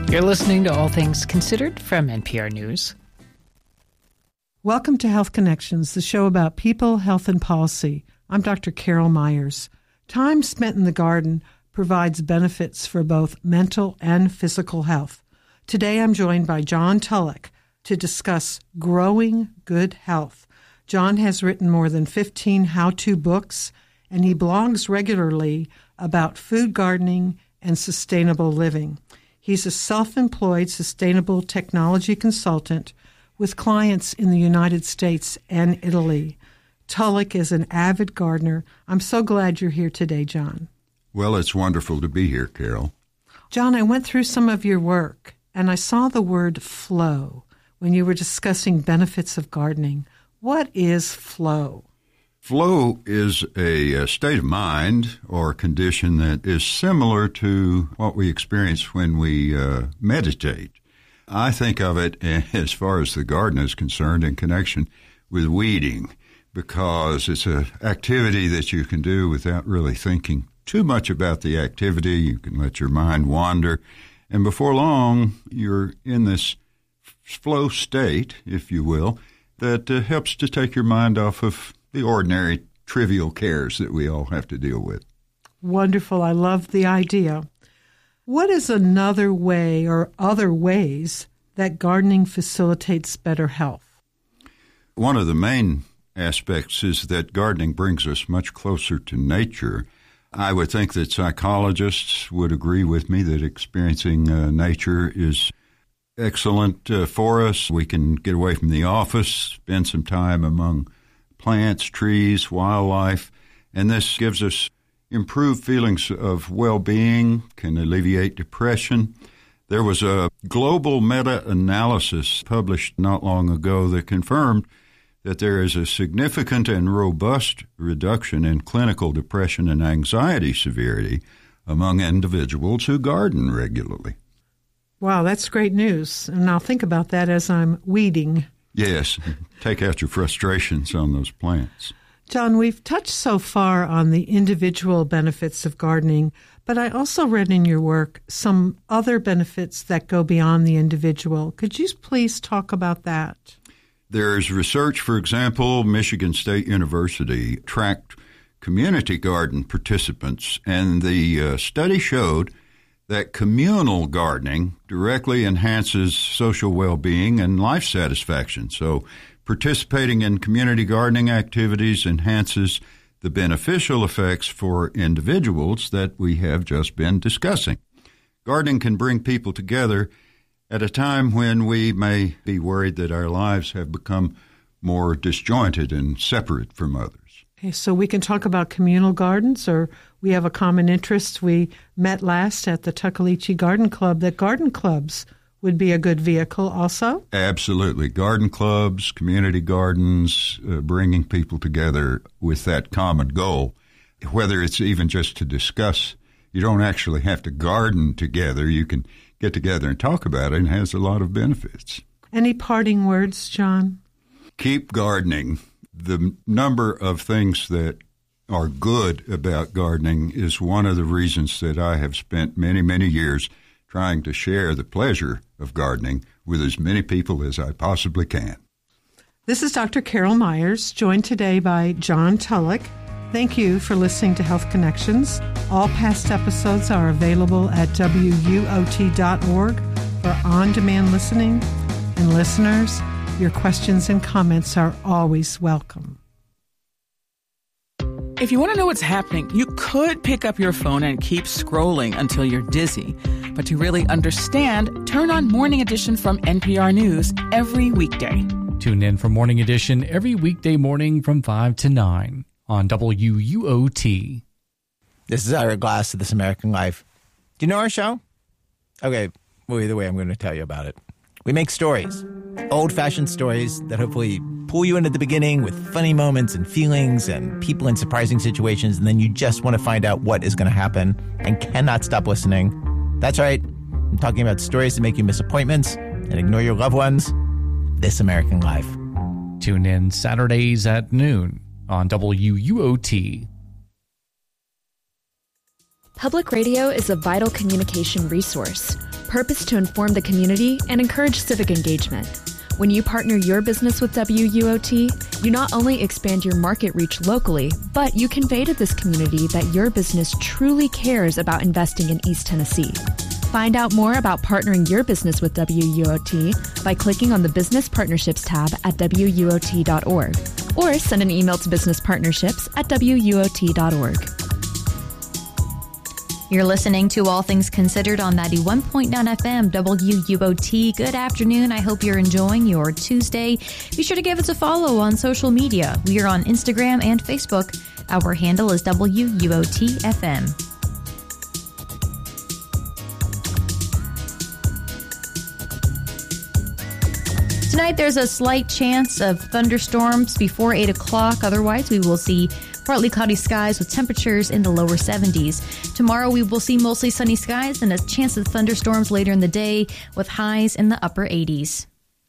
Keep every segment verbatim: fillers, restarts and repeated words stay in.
You're listening to All Things Considered from N P R News. Welcome to Health Connections, the show about people, health, and policy. I'm Doctor Carol Myers. Time spent in the garden provides benefits for both mental and physical health. Today I'm joined by John Tulloch to discuss growing good health. John has written more than fifteen how-to books, and he blogs regularly about food gardening and sustainable living. He's a self-employed sustainable technology consultant with clients in the United States and Italy. Tulloch is an avid gardener. I'm so glad you're here today, John. Well, it's wonderful to be here, Carol. John, I went through some of your work, and I saw the word flow when you were discussing benefits of gardening. What is flow? Flow is a, a state of mind or condition that is similar to what we experience when we uh, meditate. I think of it, as far as the garden is concerned, in connection with weeding, because it's an activity that you can do without really thinking too much about the activity. You can let your mind wander, and before long, you're in this flow state, if you will, that uh, helps to take your mind off of the ordinary trivial cares that we all have to deal with. Wonderful. I love the idea. What is another way or other ways that gardening facilitates better health? One of the main aspects is that gardening brings us much closer to nature. I would think that psychologists would agree with me that experiencing uh, nature is excellent uh, for us. We can get away from the office, spend some time among plants, trees, wildlife, and this gives us improved feelings of well-being, can alleviate depression. There was a global meta-analysis published not long ago that confirmed that there is a significant and robust reduction in clinical depression and anxiety severity among individuals who garden regularly. Wow, that's great news. And I'll think about that as I'm weeding. Yes, take out your frustrations on those plants. John, we've touched so far on the individual benefits of gardening, but I also read in your work some other benefits that go beyond the individual. Could you please talk about that? There's research, for example, Michigan State University tracked community garden participants, and the uh, study showed that communal gardening directly enhances social well-being and life satisfaction. So participating in community gardening activities enhances the beneficial effects for individuals that we have just been discussing. Gardening can bring people together at a time when we may be worried that our lives have become more disjointed and separate from others. Okay, so we can talk about communal gardens, or we have a common interest. We met last at the Tuckaleechee Garden Club that garden clubs would be a good vehicle also? Absolutely. Garden clubs, community gardens, uh, bringing people together with that common goal. Whether it's even just to discuss, you don't actually have to garden together. You can get together and talk about it, and it has a lot of benefits. Any parting words, John? Keep gardening. The number of things that are good about gardening is one of the reasons that I have spent many, many years trying to share the pleasure of gardening with as many people as I possibly can. This is Doctor Carol Myers, joined today by John Tulloch. Thank you for listening to Health Connections. All past episodes are available at W U O T dot org for on-demand listening. And listeners, your questions and comments are always welcome. If you want to know what's happening, you could pick up your phone and keep scrolling until you're dizzy. But to really understand, turn on Morning Edition from N P R News every weekday. Tune in for Morning Edition every weekday morning from five to nine on W U O T. This is Ira Glass of This American Life. Do you know our show? Okay, well, either way, I'm going to tell you about it. We make stories, old-fashioned stories that hopefully pull you in at the beginning with funny moments and feelings and people in surprising situations, and then you just want to find out what is going to happen and cannot stop listening. That's right. I'm talking about stories that make you miss appointments and ignore your loved ones. This American Life. Tune in Saturdays at noon on W U O T. Public radio is a vital communication resource. purpose to inform the community and encourage civic engagement. When you partner your business with W U O T, you not only expand your market reach locally, but you convey to this community that your business truly cares about investing in East Tennessee. Find out more about partnering your business with W U O T by clicking on the Business Partnerships tab at W U O T dot org or send an email to businesspartnerships at W U O T dot org. You're listening to All Things Considered on ninety-one point nine F M W U O T. Good afternoon. I hope you're enjoying your Tuesday. Be sure to give us a follow on social media. We are on Instagram and Facebook. Our handle is W U O T F M. Tonight, there's a slight chance of thunderstorms before eight o'clock. Otherwise, we will see partly cloudy skies with temperatures in the lower seventies. Tomorrow, we will see mostly sunny skies and a chance of thunderstorms later in the day with highs in the upper eighties.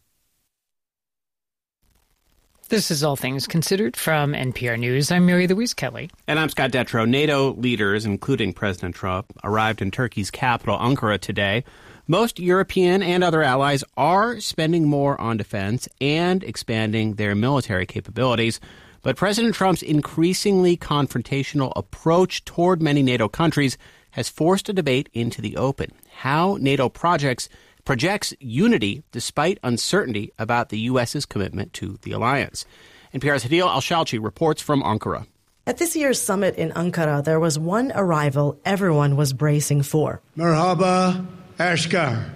This is All Things Considered from N P R News. I'm Mary Louise Kelly. And I'm Scott Detrow. NATO leaders, including President Trump, arrived in Turkey's capital, Ankara, today. Most European and other allies are spending more on defense and expanding their military capabilities. But President Trump's increasingly confrontational approach toward many NATO countries has forced a debate into the open. How NATO projects projects unity despite uncertainty about the U S's commitment to the alliance. N P R's Hadil Al-Shalchi reports from Ankara. At this year's summit in Ankara, there was one arrival everyone was bracing for. Merhaba, Ashgar.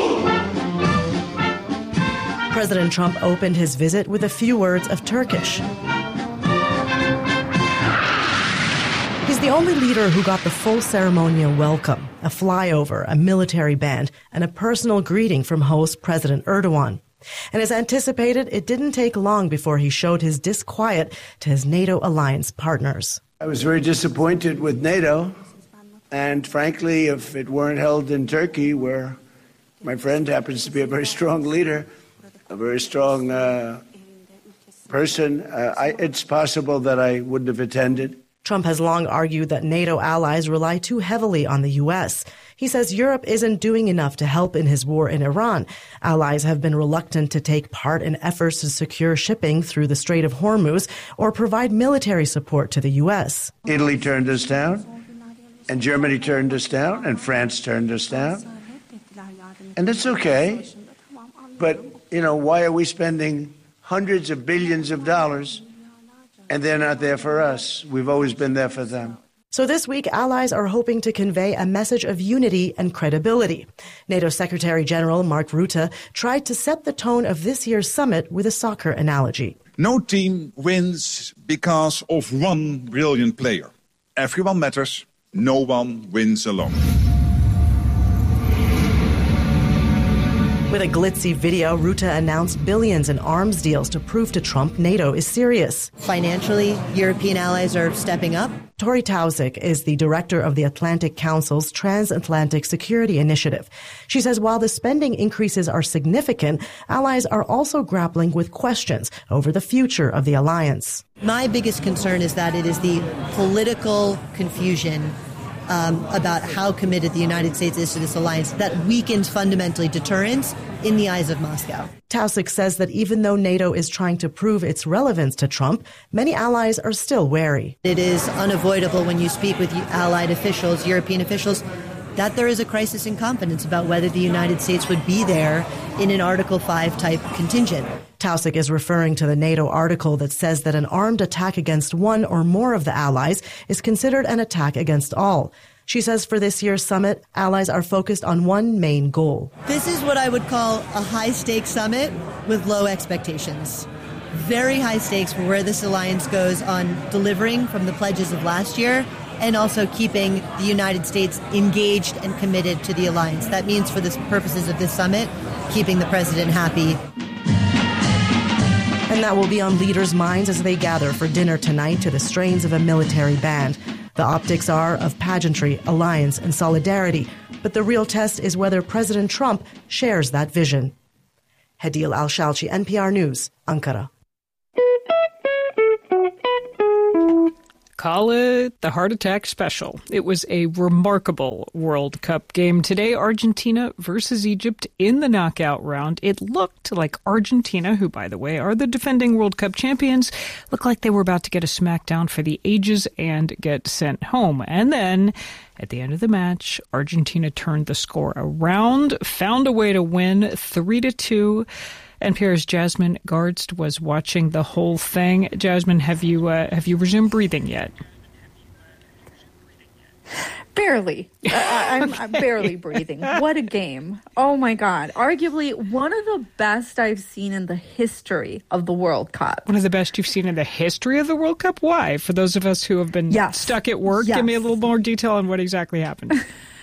President Trump opened his visit with a few words of Turkish. He's the only leader who got the full ceremonial welcome, a flyover, a military band, and a personal greeting from host President Erdogan. And as anticipated, it didn't take long before he showed his disquiet to his NATO alliance partners. I was very disappointed with NATO, and frankly, if it weren't held in Turkey, where my friend happens to be a very strong leader, a very strong uh, person, uh, I, it's possible that I wouldn't have attended. Trump has long argued that NATO allies rely too heavily on the U S. He says Europe isn't doing enough to help in his war in Iran. Allies have been reluctant to take part in efforts to secure shipping through the Strait of Hormuz or provide military support to the U S. Italy turned us down, and Germany turned us down, and France turned us down. And it's okay. But, you know, why are we spending hundreds of billions of dollars and they're not there for us? We've always been there for them. So this week, allies are hoping to convey a message of unity and credibility. NATO Secretary General Mark Rutte tried to set the tone of this year's summit with a soccer analogy. No team wins because of one brilliant player. Everyone matters. No one wins alone. With a glitzy video, Rutte announced billions in arms deals to prove to Trump NATO is serious. Financially, European allies are stepping up. Tori Tauzik is the director of the Atlantic Council's Transatlantic Security Initiative. She says while the spending increases are significant, allies are also grappling with questions over the future of the alliance. My biggest concern is that it is the political confusion Um, about how committed the United States is to this alliance that weakens fundamentally deterrence in the eyes of Moscow. Tauzik says that even though NATO is trying to prove its relevance to Trump, many allies are still wary. It is unavoidable when you speak with allied officials, European officials, that there is a crisis in confidence about whether the United States would be there in an Article five type contingent. Tauzik is referring to the NATO article that says that an armed attack against one or more of the allies is considered an attack against all. She says for this year's summit, allies are focused on one main goal. This is what I would call a high-stakes summit with low expectations. Very high stakes for where this alliance goes on delivering from the pledges of last year and also keeping the United States engaged and committed to the alliance. That means for the purposes of this summit, keeping the president happy. And that will be on leaders' minds as they gather for dinner tonight to the strains of a military band. The optics are of pageantry, alliance, and solidarity. But the real test is whether President Trump shares that vision. Hadil Al-Shalchi, N P R News, Ankara. Call it the heart attack special. It was a remarkable World Cup game today. Argentina versus Egypt in the knockout round. It looked like Argentina, who, by the way, are the defending World Cup champions, looked like they were about to get a smackdown for the ages and get sent home. And then at the end of the match, Argentina turned the score around, found a way to win three to two. N P R's Jasmine Garsd was watching the whole thing. Jasmine, have you uh, have you resumed breathing yet? Barely. uh, I'm, I'm barely breathing. What a game. Oh, my God. Arguably one of the best I've seen in the history of the World Cup. One of the best you've seen in the history of the World Cup? Why? For those of us who have been yes. stuck at work, yes. give me a little more detail on what exactly happened.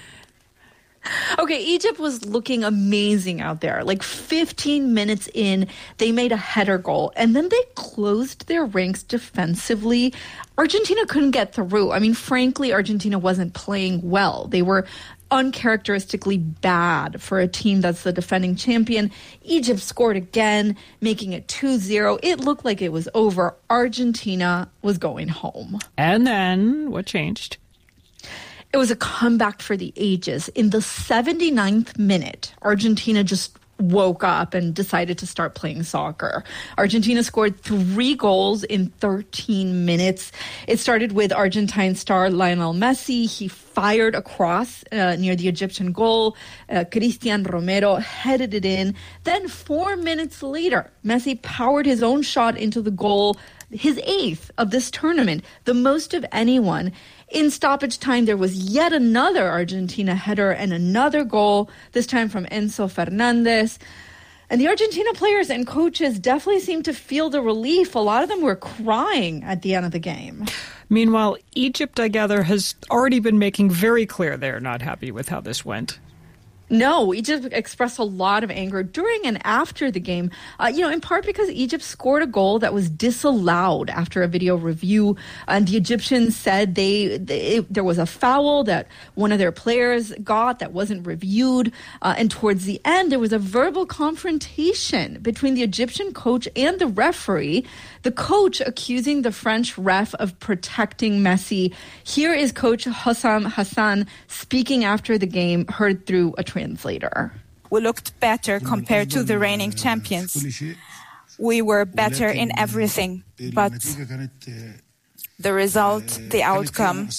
Okay, Egypt was looking amazing out there. Like fifteen minutes in, they made a header goal, and then they closed their ranks defensively. Argentina couldn't get through. I mean, frankly, Argentina wasn't playing well. They were uncharacteristically bad for a team that's the defending champion. Egypt scored again, making it two zero. It looked like it was over. Argentina was going home. And then what changed? It was a comeback for the ages. In the seventy-ninth minute, Argentina just woke up and decided to start playing soccer. Argentina scored three goals in thirteen minutes. It started with Argentine star Lionel Messi. He fired across uh, near the Egyptian goal. Uh, Cristian Romero headed it in. Then four minutes later, Messi powered his own shot into the goal, his eighth of this tournament, the most of anyone. In stoppage time, there was yet another Argentina header and another goal, this time from Enzo Fernandez. And the Argentina players and coaches definitely seemed to feel the relief. A lot of them were crying at the end of the game. Meanwhile, Egypt, I gather, has already been making very clear they're not happy with how this went. No, Egypt expressed a lot of anger during and after the game, uh, you know, in part because Egypt scored a goal that was disallowed after a video review. And the Egyptians said they, they there was a foul that one of their players got that wasn't reviewed. Uh, and towards the end, there was a verbal confrontation between the Egyptian coach and the referee. The coach accusing the French ref of protecting Messi. Here is Coach Hossam Hassan speaking after the game, heard through a translator. We looked better compared to the reigning champions. We were better in everything, but the result, the outcome,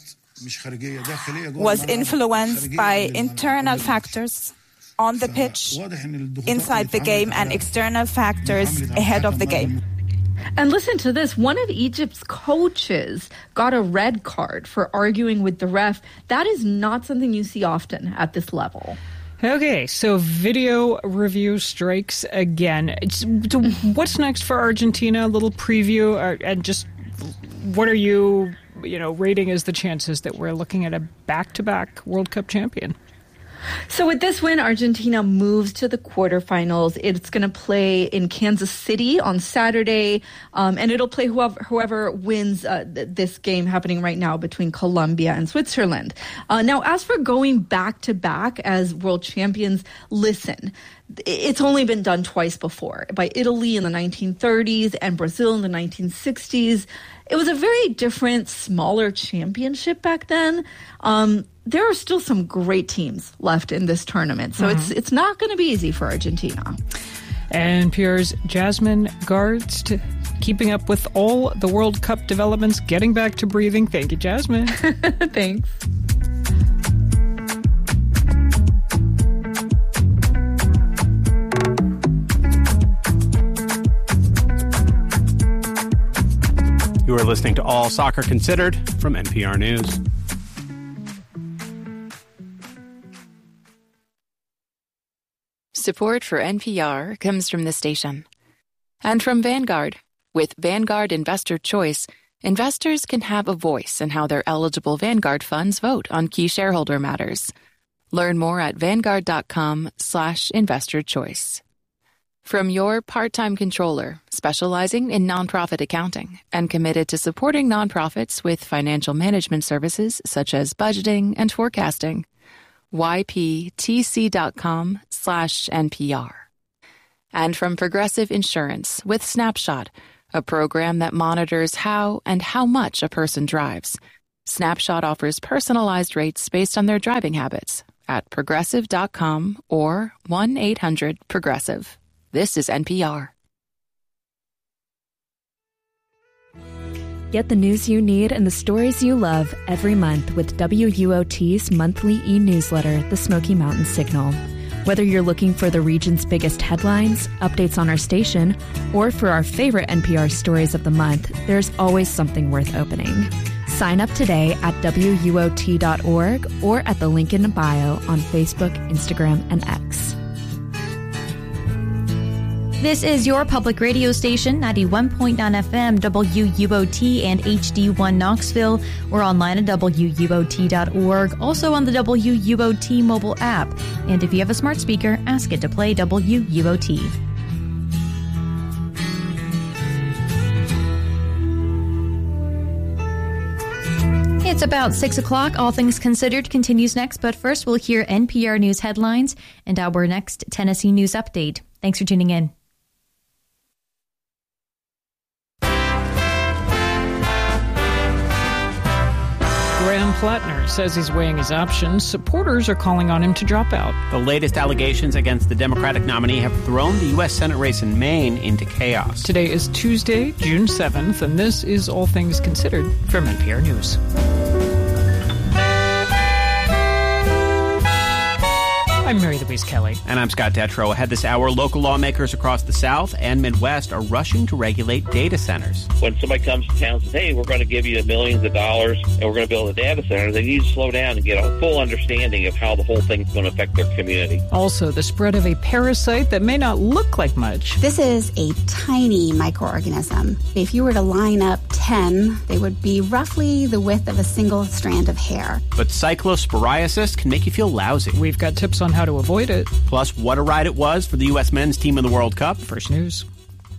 was influenced by internal factors on the pitch, inside the game, and external factors ahead of the game. And listen to this. One of Egypt's coaches got a red card for arguing with the ref. That is not something you see often at this level. Okay, so video review strikes again. It's, what's next for Argentina? A little preview, or, and just what are you, you know, rating as the chances that we're looking at a back-to-back World Cup champion? So with this win, Argentina moves to the quarterfinals. It's going to play in Kansas City on Saturday, um, and it'll play whoever, whoever wins uh, th- this game happening right now between Colombia and Switzerland. Uh, now, as for going back-to-back as world champions, listen, it's only been done twice before, by Italy in the nineteen thirties and Brazil in the nineteen sixties. It was a very different, smaller championship back then. Um, there are still some great teams left in this tournament, so mm-hmm. it's it's not going to be easy for Argentina. And P R's Jasmine Garsd, keeping up with all the World Cup developments, getting back to breathing. Thank you, Jasmine. Thanks. You are listening to All Soccer Considered from N P R News. Support for N P R comes from the station and from Vanguard. With Vanguard Investor Choice, investors can have a voice in how their eligible Vanguard funds vote on key shareholder matters. Learn more at vanguard.com slash investor choice. From your part-time controller, specializing in nonprofit accounting and committed to supporting nonprofits with financial management services such as budgeting and forecasting. yptc.com slash NPR. And from Progressive Insurance with Snapshot, a program that monitors how and how much a person drives. Snapshot offers personalized rates based on their driving habits at progressive dot com or one eight hundred progressive. This is N P R. Get the news you need and the stories you love every month with W U O T's monthly e-newsletter, The Smoky Mountain Signal. Whether you're looking for the region's biggest headlines, updates on our station, or for our favorite N P R stories of the month, there's always something worth opening. Sign up today at W U O T dot org or at the link in the bio on Facebook, Instagram, and X. This is your public radio station, ninety-one point nine F M, W U O T and H D one Knoxville. We're online at W U O T dot org, also on the W U O T mobile app. And if you have a smart speaker, ask it to play W U O T. It's about six o'clock. All Things Considered continues next, but first we'll hear N P R News headlines and our next Tennessee News Update. Thanks for tuning in. Graham Plattner says he's weighing his options. Supporters are calling on him to drop out. The latest allegations against the Democratic nominee have thrown the U S Senate race in Maine into chaos. Today is Tuesday, June seventh, and this is All Things Considered from N P R News. I'm Mary Louise Kelly. And I'm Scott Detrow. Ahead this hour, local lawmakers across the South and Midwest are rushing to regulate data centers. When somebody comes to town and says, hey, we're going to give you millions of dollars and we're going to build a data center, they need to slow down and get a full understanding of how the whole thing's going to affect their community. Also, the spread of a parasite that may not look like much. This is a tiny microorganism. If you were to line up ten, they would be roughly the width of a single strand of hair. But cyclosporiasis can make you feel lousy. We've got tips on how to avoid it. Plus, what a ride it was for the U S men's team in the World Cup. First News.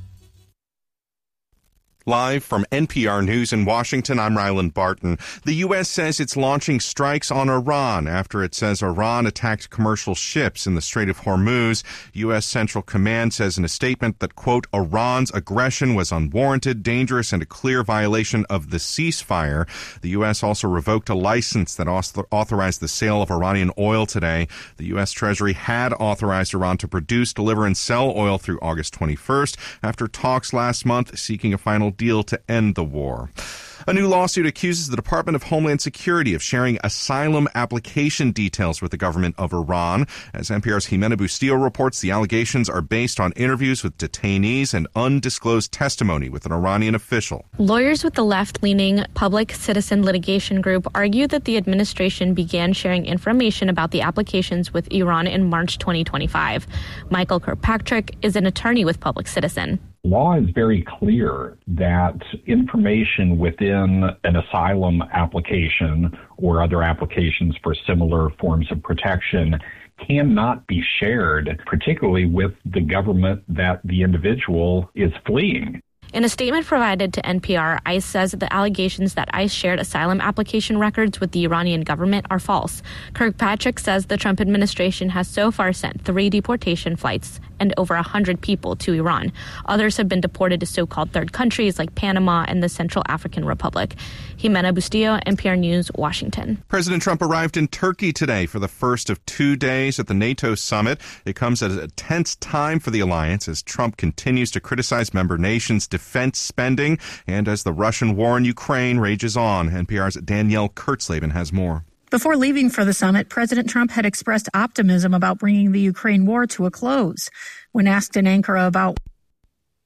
Live from N P R News in Washington, I'm Ryland Barton. The U S says it's launching strikes on Iran after it says Iran attacked commercial ships in the Strait of Hormuz. U S Central Command says in a statement that, quote, Iran's aggression was unwarranted, dangerous, and a clear violation of the ceasefire. The U S also revoked a license that authorized the sale of Iranian oil today. The U S Treasury had authorized Iran to produce, deliver, and sell oil through August twenty-first after talks last month seeking a final deal to end the war. A new lawsuit accuses the Department of Homeland Security of sharing asylum application details with the government of Iran. As N P R's Jimena Bustillo reports, the allegations are based on interviews with detainees and undisclosed testimony with an Iranian official. Lawyers with the left-leaning Public Citizen Litigation Group argue that the administration began sharing information about the applications with Iran in March twenty twenty-five. Michael Kirkpatrick is an attorney with Public Citizen. Law is very clear that information within an asylum application or other applications for similar forms of protection cannot be shared, particularly with the government that the individual is fleeing. In a statement provided to N P R, ICE says that the allegations that ICE shared asylum application records with the Iranian government are false. Kirkpatrick says the Trump administration has so far sent three deportation flights and over one hundred people to Iran. Others have been deported to so-called third countries like Panama and the Central African Republic. Jimena Bustillo, N P R News, Washington. President Trump arrived in Turkey today for the first of two days at the NATO summit. It comes at a tense time for the alliance as Trump continues to criticize member nations' defense spending and as the Russian war in Ukraine rages on. N P R's Danielle Kurtzleben has more. Before leaving for the summit, President Trump had expressed optimism about bringing the Ukraine war to a close. When asked in Ankara about